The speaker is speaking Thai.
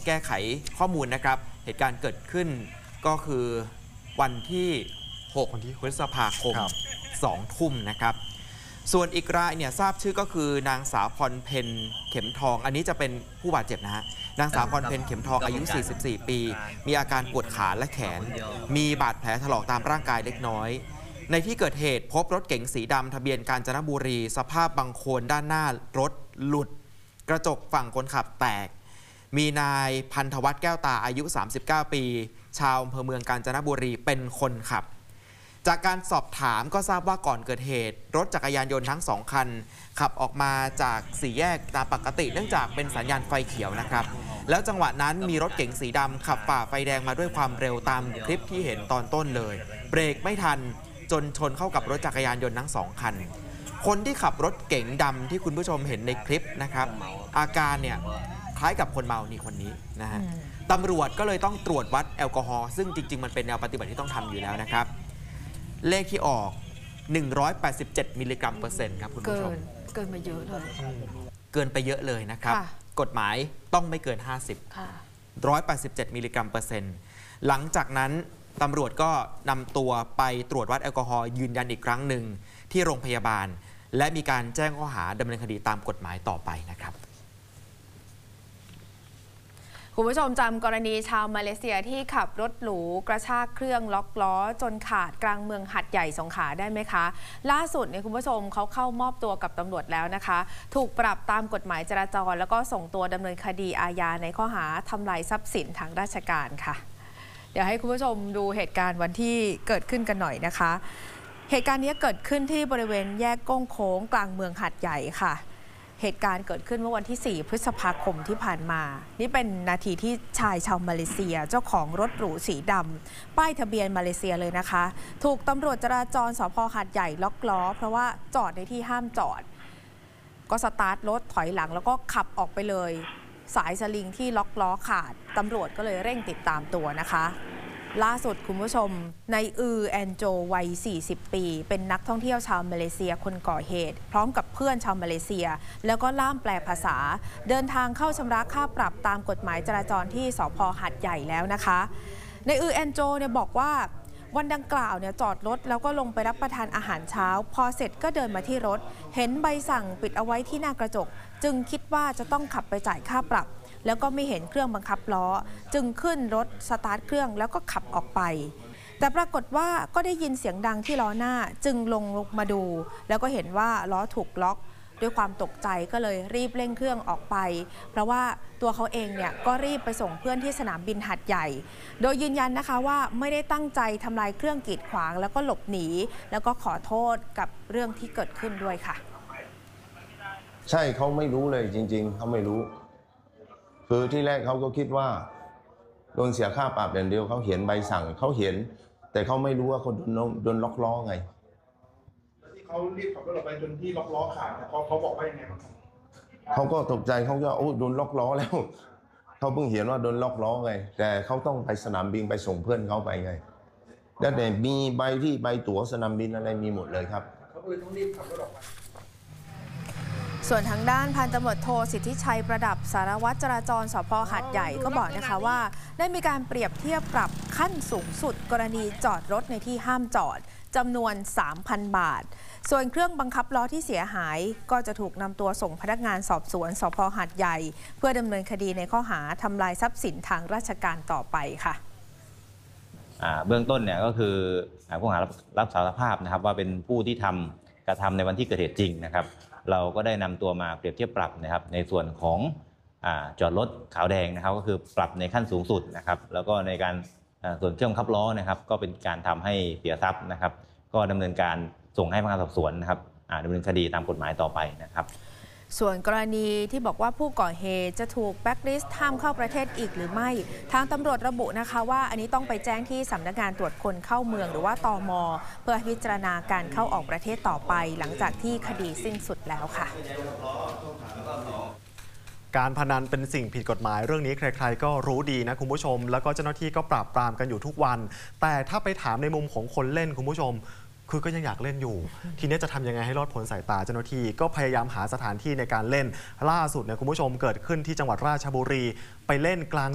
แก้ไขข้อมูลนะครับเหตุการณ์เกิดขึ้นก็คือวันที่6 พฤษภาคม 2 ทุ่มนะครับส่วนอีกรายเนี่ยทราบชื่อก็คือนางสาวพรเพ็ญเข็มทองอันนี้จะเป็นผู้บาดเจ็บนะฮะนางสาวพรเพ็ญเข็มทองอายุ44 ปีมีอาการปวดขาและแขนมีบาดแผลถลอกตามร่างกายเล็กน้อยในที่เกิดเหตุพบรถเก๋งสีดำทะเบียนกาญจนบุรีสภาพบังโคลนด้านหน้ารถหลุดกระจกฝั่งคนขับแตกมีนายพันธวัฒน์แก้วตาอายุ39 ปีชาวอำเภอเมืองกาญจนบุรีเป็นคนขับจากการสอบถามก็ทราบว่าก่อนเกิดเหตุรถจักรยานยนต์ทั้ง2 คันขับออกมาจากสี่แยกตามปกติเนื่องจากเป็นสัญญาณไฟเขียวนะครับแล้วจังหวะนั้นมีรถเก๋งสีดำขับฝ่าไฟแดงมาด้วยความเร็วตามคลิปที่เห็นตอนต้นเลยเบรกไม่ทันจนชนเข้ากับรถจักรยานยนต์ทั้ง2 คันคนที่ขับรถเก๋งดำที่คุณผู้ชมเห็นในคลิปนะครับอาการเนี่ยคล้ายกับคนเมานี่คนนี้นะฮะตำรวจก็เลยต้องตรวจวัดแอลกอฮอล์ซึ่งจริงๆมันเป็นแนวปฏิบัติที่ต้องทำอยู่แล้วนะครับเลขที่ออก187 มิลลิกรัมเปอร์เซ็นต์ครับคุณผู้ชมเกินมาเยอะเลยเกินไปเยอะเลยนะครับกฎหมายต้องไม่เกิน50 187 มิลลิกรัมเปอร์เซ็นต์หลังจากนั้นตำรวจก็นำตัวไปตรวจวัดแอลกอฮอล์ยืนยันอีกครั้งหนึ่งที่โรงพยาบาลและมีการแจ้งข้อหาดำเนินคดีตามกฎหมายต่อไปนะครับคุณผู้ชมจำกรณีชาวมาเลเซียที่ขับรถหรูกระชากเครื่องล็อกล้อจนขาดกลางเมืองหัดใหญ่สงขลาได้ไหมคะล่าสุดเนี่ยคุณผู้ชมเขาเข้ามอบตัวกับตำรวจแล้วนะคะถูกปรับตามกฎหมายจราจรแล้วก็ส่งตัวดำเนินคดีอาญาในข้อหาทำลายทรัพย์สินทางราชการค่ะเดี๋ยวให้คุณผู้ชมดูเหตุการณ์วันที่เกิดขึ้นกันหน่อยนะคะเหตุการณ์นี้เกิดขึ้นที่บริเวณแยกก้งโค้งกลางเมืองหัดใหญ่ค่ะเหตุการณ์เกิดขึ้นเมื่อวันที่4 พฤษภาคมที่ผ่านมานี่เป็นนาทีที่ชายชาวมาเลเซียเจ้าของรถหรูสีดำป้ายทะเบียนมาเลเซียเลยนะคะถูกตำรวจจราจรสภ.หาดใหญ่ล็อกล้อเพราะว่าจอดในที่ห้ามจอดก็สตาร์ทรถถอยหลังแล้วก็ขับออกไปเลยสายสลิงที่ล็อกล้อขาดตำรวจก็เลยเร่งติดตามตัวนะคะล่าสุดคุณผู้ชมนายแอนโจวัย40 ปีเป็นนักท่องเที่ยวชาวมาเลเซียคนก่อเหตุพร้อมกับเพื่อนชาวมาเลเซียแล้วก็ล่ามแปลภาษาเดินทางเข้าชำระค่าปรับตามกฎหมายจราจรที่สภ.หาดใหญ่แล้วนะคะนายแอนโจเนี่ยบอกว่าวันดังกล่าวเนี่ยจอดรถแล้วก็ลงไปรับประทานอาหารเช้าพอเสร็จก็เดินมาที่รถเห็นใบสั่งปิดเอาไว้ที่หน้ากระจกจึงคิดว่าจะต้องขับไปจ่ายค่าปรับแล้วก็ไม่เห็นเครื่องบังคับล้อจึงขึ้นรถสตาร์ทเครื่องแล้วก็ขับออกไปแต่ปรากฏว่าก็ได้ยินเสียงดังที่ล้อหน้าจึงลงมาดูแล้วก็เห็นว่าล้อถูกล็อกด้วยความตกใจก็เลยรีบเร่งเครื่องออกไปเพราะว่าตัวเขาเองเนี่ยก็รีบไปส่งเพื่อนที่สนามบินหัดใหญ่โดยยืนยันนะคะว่าไม่ได้ตั้งใจทำลายเครื่องกีดขวางแล้วก็หลบหนีแล้วก็ขอโทษกับเรื่องที่เกิดขึ้นด้วยค่ะใช่เขาไม่รู้เลยจริงๆเขาไม่รู้คือที่แรกเขาก็คิดว่าโดนเสียค่าปรับอย่างเดียวเขาเห็นใบสั่งเขาเห็นแต่เขาไม่รู้ว่าเขาโดนล็อกล้อไงที่เขารีบขับรถออกไปจนที่ล็อกล้อขาดเขาบอกว่ายังไงบ้างเขาก็ตกใจเขาก็โอ้โดนล็อกล้อแล้วเขาเพิ่งเห็นว่าโดนล็อกล้อไงแต่เขาต้องไปสนามบินไปส่งเพื่อนเขาไปไงแต่มีใบตั๋วสนามบินอะไรมีหมดเลยครับเขาเลยต้องรีบขับรถออกไปส่วนทางด้านพันตำรวจโทสิทธิชัยประดับสารวัตรจราจรสภ.หาดใหญ่ก็บอกนะคะว่าได้มีการเปรียบเทียบปรับขั้นสูงสุดกรณีจอดรถในที่ห้ามจอดจำนวน 3,000 บาทส่วนเครื่องบังคับล้อที่เสียหายก็จะถูกนำตัวส่งพนักงานสอบสวนสภ.หาดใหญ่เพื่อดำเนินคดีในข้อหาทำลายทรัพย์สินทางราชการต่อไปค่ะเบื้องต้นเนี่ยก็คือผู้หารับสารภาพนะครับว่าเป็นผู้ที่กระทำในวันที่เกิดเหตุจริงนะครับเราก็ได้นำตัวมาเปรียบเทียบปรับนะครับในส่วนของจอดรถขาวแดงนะครับก็คือปรับในขั้นสูงสุดนะครับแล้วก็ในการส่วนเครื่องบังคับล้อนะครับก็เป็นการทำให้เสียทรัพย์นะครับก็ดำเนินการส่งให้พนักงานสอบสวนนะครับดำเนินคดีตามกฎหมายต่อไปนะครับส่วนกรณีที่บอกว่าผู้ก่อเหตุจะถูกแบล็คลิสต์ห้ามเข้าประเทศอีกหรือไม่ทางตำรวจระบุนะคะว่าอันนี้ต้องไปแจ้งที่สำนักงานตรวจคนเข้าเมืองหรือว่าตม.เพื่อพิจารณาการเข้าออกประเทศต่อไปหลังจากที่คดีสิ้นสุดแล้วค่ะการพนันเป็นสิ่งผิดกฎหมายเรื่องนี้ใครๆก็รู้ดีนะคุณผู้ชมแล้วก็เจ้าหน้าที่ก็ปราบปรามกันอยู่ทุกวันแต่ถ้าไปถามในมุมของคนเล่นคุณผู้ชมคือก็ยังอยากเล่นอยู่ทีนี้จะทำยังไงให้รอดพ้นสายตาเจ้าหน้าที่ก็พยายามหาสถานที่ในการเล่นล่าสุดเนี่ยคุณผู้ชมเกิดขึ้นที่จังหวัดราชบุรีไปเล่นกลาง